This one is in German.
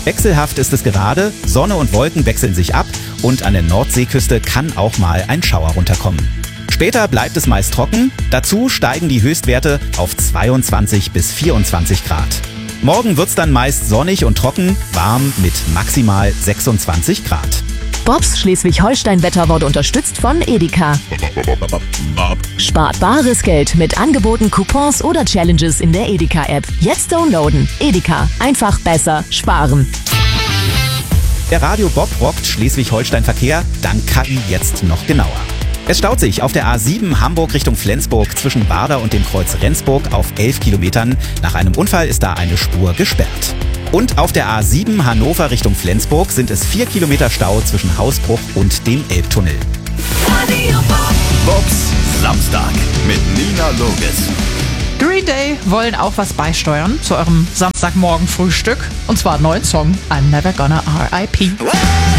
Wechselhaft ist es gerade, Sonne und Wolken wechseln sich ab und an der Nordseeküste kann auch mal ein Schauer runterkommen. Später bleibt es meist trocken, dazu steigen die Höchstwerte auf 22 bis 24 Grad. Morgen wird's dann meist sonnig und trocken, warm mit maximal 26 Grad. Bobs Schleswig-Holstein-Wetter wurde unterstützt von Edeka. Spart bares Geld mit Angeboten, Coupons oder Challenges in der Edeka-App. Jetzt downloaden. Edeka. Einfach besser sparen. Der Radio Bob rockt Schleswig-Holstein-Verkehr dank KI jetzt noch genauer. Es staut sich auf der A7 Hamburg Richtung Flensburg zwischen Bader und dem Kreuz Rendsburg auf 11 Kilometern. Nach einem Unfall ist da eine Spur gesperrt. Und auf der A7 Hannover Richtung Flensburg sind es 4 Kilometer Stau zwischen Hausbruch und dem Elbtunnel. Radio Bobs Samstag mit Nina Loges. Green Day wollen auch was beisteuern zu eurem Samstagmorgen-Frühstück. Und zwar einen neuen Song, I'm Never Gonna R.I.P.